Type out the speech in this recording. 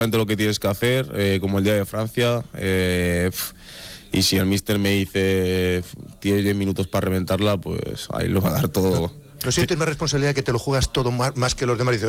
lo que tienes que hacer, como el día de Francia, y si el míster me dice tienes 10 minutos para reventarla, pues ahí lo va a dar todo. ¿No sientes más responsabilidad que te lo juegas todo más que los demás? Dices,